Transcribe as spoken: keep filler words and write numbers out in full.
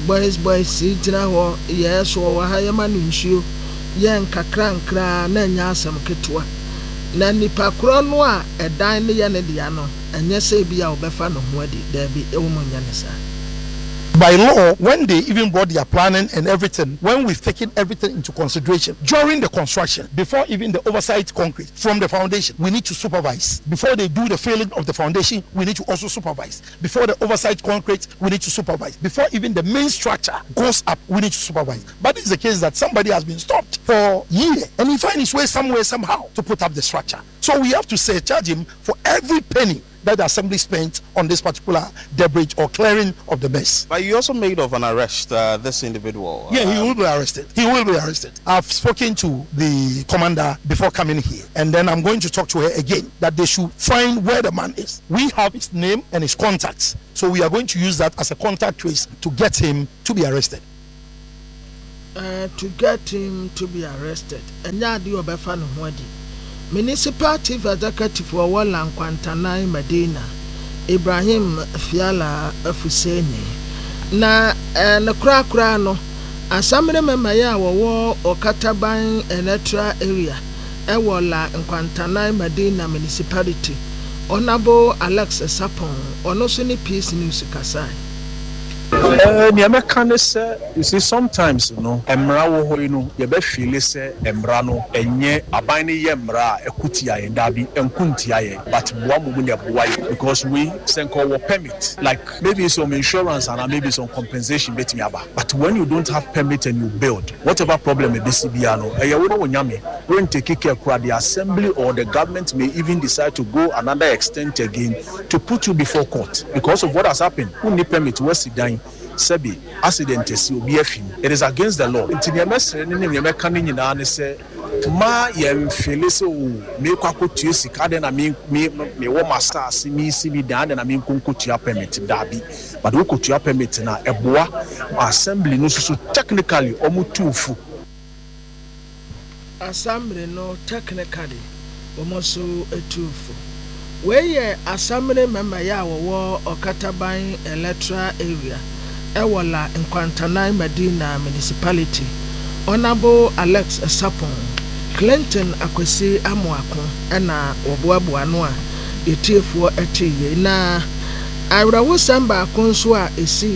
boys boys gyina hɔ yɛ so wɔ ha yɛ ma no nsuo yɛ nkakra nkra na nya asɛm ketewa na nipa koro no a ɛdan ne yɛ ne dia no ɛnyɛ sɛ bi a obefa no ho adi da bi ɛwo mo nya ne sa. By law, when they even brought their planning and everything, when we've taken everything into consideration, during the construction, before even the oversight concrete from the foundation, we need to supervise. Before they do the filling of the foundation, we need to also supervise. Before the oversight concrete, we need to supervise. Before even the main structure goes up, we need to supervise. But it's the case that somebody has been stopped for years and he finds his way somewhere, somehow, to put up the structure. So we have to say, charge him for every penny that the assembly spent on this particular debris or clearing of the mess. But you also made of an arrest uh, this individual. Yeah, he um, will be arrested. He will be arrested. I've spoken to the commander before coming here, and then I'm going to talk to her again that they should find where the man is. We have his name and his contacts, so we are going to use that as a contact trace to get him to be arrested. Uh, to get him to be arrested. And now do you befa no ho adi. Municipal Chief Executive wa Walla Nkwantanai Medina Ibrahim Fiala Afuseni na eh, na kura kura no asamre mema ya wo Okataban electoral area e wola Nkwantanai Medina municipality Honorable Alex Sapon ono so ni peace news kasai. Uh, you see, sometimes, you know, emra wo ho, you know, you be feel say emra no enye abani ye emra ekutia ye dabi enkuntia ye, but boa mu ne boa ye because we send call permit, like maybe some insurance and maybe some compensation betimi aba. But when you don't have permit and you build, whatever problem e be C B A no, e ye wo no nyame, when take care kra the assembly or the government may even decide to go another extent again to put you before court because of what has happened. Who need permit we sit down Sebi accident is obi afim. It is against the law. Nti ne mesre ne ne meka ne nyina ne se ma yem fele se o me kwakotua sika de na me me me wo master ase me C B dan de na me konkotua permit dabi. But we kotua permit na eboa assembly no so technically omutufu. Assembly no technically omoso etufu. Weye assembly member ya wo Okataban electoral area Ewola Nkwantanai Medina municipality Honorable Alex Sapon Clinton Akwesi Amoako ena oboaboa no a etiefuo etiye na awrawo samba konso a esi